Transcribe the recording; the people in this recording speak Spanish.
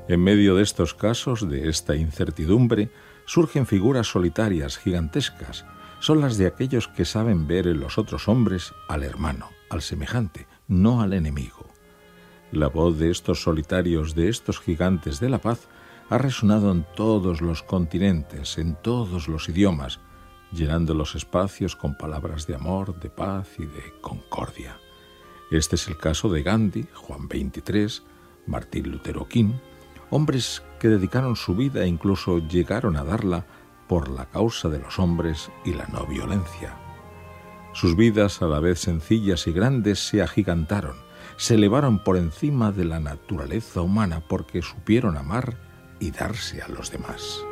En medio de estos casos, de esta incertidumbre, surgen figuras solitarias, gigantescas. Son las de aquellos que saben ver en los otros hombres al hermano, al semejante, no al enemigo. La voz de estos solitarios, de estos gigantes de la paz, ha resonado en todos los continentes, en todos los idiomas, llenando los espacios con palabras de amor, de paz y de concordia. Este es el caso de Gandhi, Juan XXIII, Martín Lutero King, hombres que dedicaron su vida e incluso llegaron a darla por la causa de los hombres y la no violencia. Sus vidas, a la vez sencillas y grandes, se agigantaron, se elevaron por encima de la naturaleza humana porque supieron amar y darse a los demás.